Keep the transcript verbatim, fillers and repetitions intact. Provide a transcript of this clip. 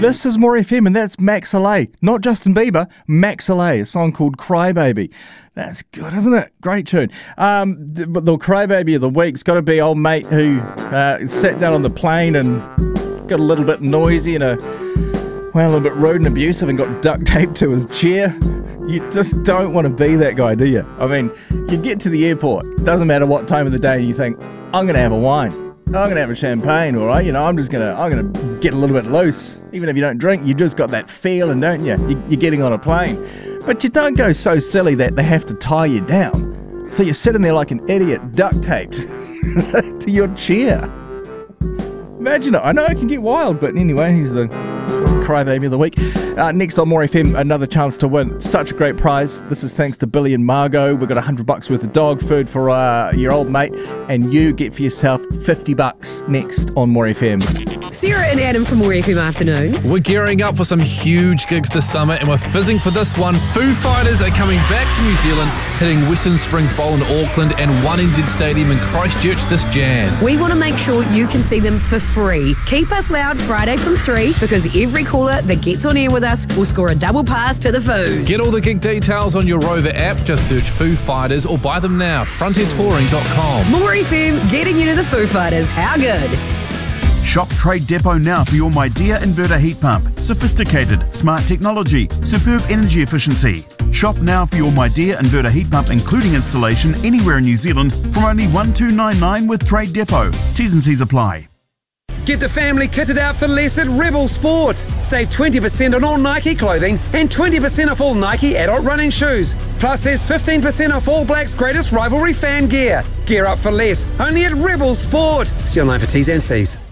This is More F M, and that's Max Allay. Not Justin Bieber, Max Allay, a song called Crybaby. That's good, isn't it? Great tune. Um, the, the Crybaby of the week's got to be old mate who uh, sat down on the plane and got a little bit noisy and a, well, a little bit rude and abusive and got duct taped to his chair. You just don't want to be that guy, do you? I mean, you get to the airport, doesn't matter what time of the day, and you think, I'm going to have a wine. I'm going to have a champagne, all right? You know, I'm just going to I'm going to get a little bit loose. Even if you don't drink, you just got that feeling, don't you? You're getting on a plane. But you don't go so silly that they have to tie you down. So you're sitting there like an idiot, duct taped to your chair. Imagine it. I know it can get wild, but anyway, he's the Crybaby of the week. Uh, next on More F M, another chance to win such a great prize. This is thanks to Billy and Margot. We've got one hundred bucks worth of dog food for uh, your old mate, and you get for yourself fifty bucks next on More F M. Sarah and Adam from More F M Afternoons. We're gearing up for some huge gigs this summer, and we're fizzing for this one. Foo Fighters are coming back to New Zealand, hitting Western Springs Bowl in Auckland and one N Z Stadium in Christchurch this Jan. We want to make sure you can see them for free. Keep us loud Friday from three, because every caller that gets on air with us will score a double pass to the Foos. Get all the gig details on your Rover app. Just search Foo Fighters or buy them now. frontier touring dot com. More F M, getting you to the Foo Fighters. How good? Shop Trade Depot now for your Midea inverter heat pump. Sophisticated, smart technology, superb energy efficiency. Shop now for your Midea inverter heat pump, including installation anywhere in New Zealand, from only one two nine nine with Trade Depot. T's and C's apply. Get the family kitted out for less at Rebel Sport. Save twenty percent on all Nike clothing and twenty percent off all Nike adult running shoes. Plus there's fifteen percent off All Blacks' greatest rivalry fan gear. Gear up for less, only at Rebel Sport. See online for T's and C's.